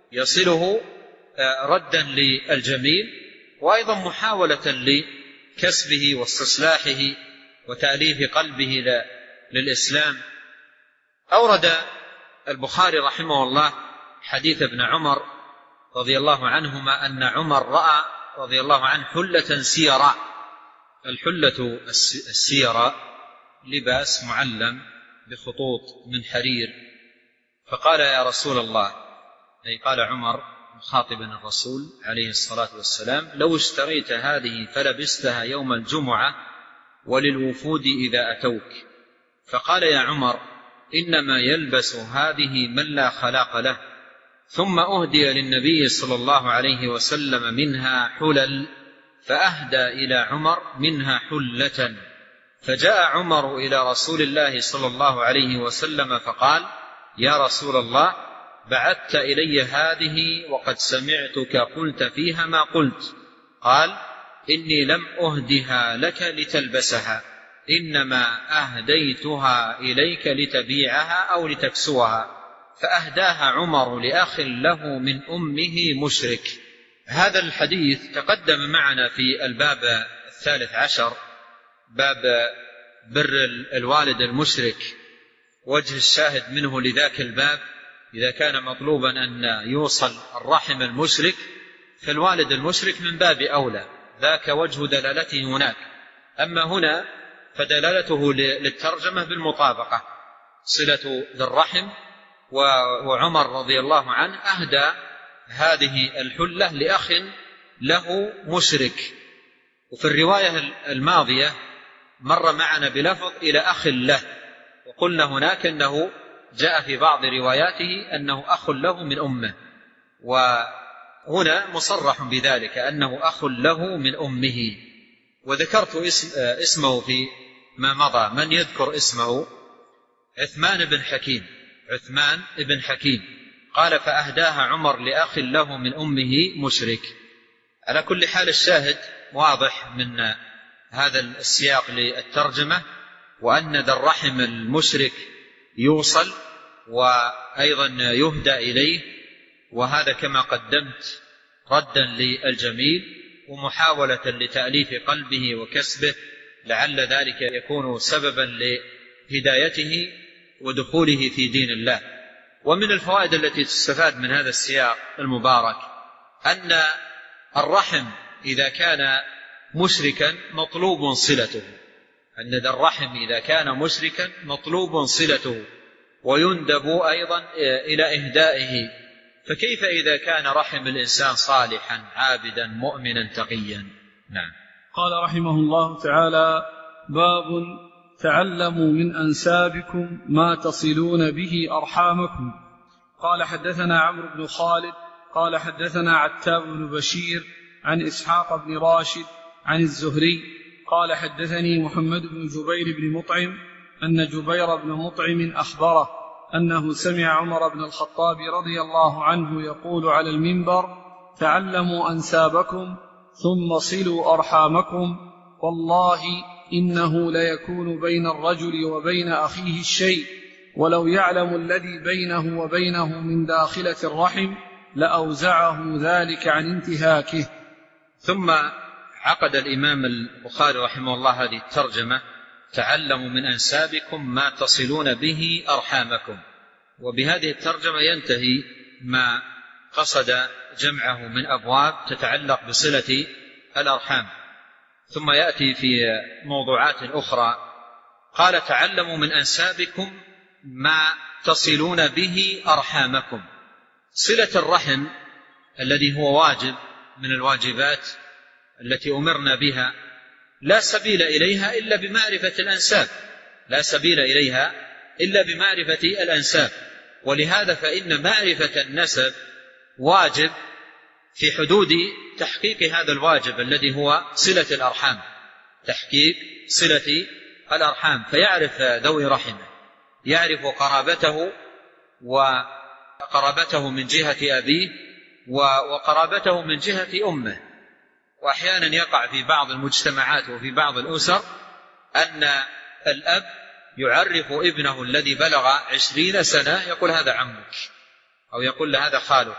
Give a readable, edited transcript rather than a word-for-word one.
يصله ردا للجميل، وأيضا محاولة لكسبه واستصلاحه وتأليف قلبه للإسلام. أورد البخاري رحمه الله حديث ابن عمر رضي الله عنهما أن عمر رأى رضي الله عنه حلة سيراء. الحلة السيراء لباس معلم بخطوط من حرير، فقال يا رسول الله، أي قال عمر مخاطبا الرسول عليه الصلاة والسلام: لو اشتريت هذه فلبستها يوم الجمعة وللوفود إذا أتوك. فقال يا عمر: إنما يلبس هذه من لا خلاق له. ثم أهدي للنبي صلى الله عليه وسلم منها حلل، فأهدى إلى عمر منها حلة. فجاء عمر إلى رسول الله صلى الله عليه وسلم فقال: يا رسول الله، بعثت إلي هذه وقد سمعتك قلت فيها ما قلت. قال: إني لم أهدها لك لتلبسها، إنما أهديتها إليك لتبيعها أو لتكسوها. فأهداها عمر لأخ له من أمه مشرك. هذا الحديث تقدم معنا في الباب 13، باب بر الوالد المشرك. وجه الشاهد منه لذاك الباب: إذا كان مطلوبا أن يوصل الرحم المشرك فالوالد المشرك من باب أولى، ذاك وجه دلالته هناك. أما هنا فدلالته للترجمة بالمطابقة، صلة ذي الرحم. وعمر رضي الله عنه أهدى هذه الحلة لأخ له مشرك. وفي الرواية الماضية مر معنا بلفظ إلى أخ له، وقلنا هناك أنه جاء في بعض رواياته أنه أخ له من أمه، وهنا مصرح بذلك أنه أخ له من أمه. وذكرت اسمه في ما مضى. من يذكر اسمه؟ عثمان بن حكيم. قال: فأهداها عمر لأخ له من أمه مشرك. على كل حال الشاهد واضح من هذا السياق للترجمة، وأن ذا الرحم المشرك يوصل وأيضا يهدى إليه، وهذا كما قدمت ردا للجميل ومحاولة لتأليف قلبه وكسبه، لعل ذلك يكون سببا لهدايته ودخوله في دين الله. ومن الفوائد التي تستفاد من هذا السياق المبارك أن الرحم إذا كان مشركا مطلوب صلته، أن ذا الرحم إذا كان مشركا مطلوب صلته، ويندب أيضا إلى إهدائه. فكيف إذا كان رحم الإنسان صالحا عابدا مؤمنا تقيا؟ نعم. قال رحمه الله تعالى: باب تعلموا من أنسابكم ما تصلون به أرحامكم. قال حدثنا عمرو بن خالد قال حدثنا عتاب بن بشير عن إسحاق بن راشد عن الزهري قال حدثني محمد بن جبير بن مطعم أن جبير بن مطعم أخبره أنه سمع عمر بن الخطاب رضي الله عنه يقول على المنبر: تعلموا أنسابكم ثم صلوا أرحامكم، والله إنه ليكون بين الرجل وبين أخيه الشيء، ولو يعلم الذي بينه وبينه من داخلة الرحم لأوزعه ذلك عن انتهاكه. ثم عقد الإمام البخاري رحمه الله هذه الترجمة: تعلموا من أنسابكم ما تصلون به أرحامكم. وبهذه الترجمة ينتهي ما قصد جمعه من أبواب تتعلق بصلة الأرحام، ثم يأتي في موضوعات أخرى. قال: تعلموا من أنسابكم ما تصلون به أرحامكم. صلة الرحم الذي هو واجب من الواجبات التي أمرنا بها لا سبيل إليها إلا بمعرفة الأنساب، لا سبيل إليها إلا بمعرفة الأنساب. ولهذا فإن معرفة النسب واجب في حدود تحقيق هذا الواجب الذي هو صلة الأرحام، تحقيق صلة الأرحام. فيعرف ذوي رحمه، يعرف قرابته وقرابته من جهة أبيه وقرابته من جهة أمه. وأحيانا يقع في بعض المجتمعات وفي بعض الأسر أن الأب يعرف ابنه الذي بلغ 20 سنة، يقول هذا عمك، أو يقول له هذا خالك.